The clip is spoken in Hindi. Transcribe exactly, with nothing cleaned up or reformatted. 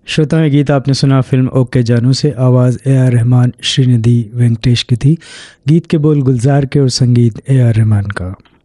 श्रोता में गीत आपने सुना फिल्म ओके जानू से। आवाज़ ए आर रहमान श्रीनिधि वेंकटेश की थी। गीत के बोल गुलजार के और संगीत ए आर रहमान का।